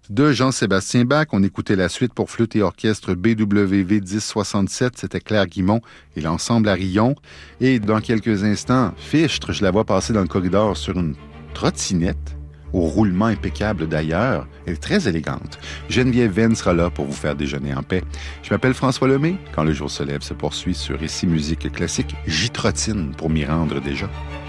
De Jean-Sébastien Bach, on écoutait la suite pour flûte et orchestre BWV 1067, c'était Claire Guimond et l'ensemble Arillon. Et dans quelques instants, Fichtre, je la vois passer dans le corridor sur une trottinette, au roulement impeccable d'ailleurs. Elle est très élégante. Geneviève Venn sera là pour vous faire déjeuner en paix. Je m'appelle François Lemay. Quand le jour se lève se poursuit sur Ici Musique Classique. J'y trottine pour m'y rendre déjà.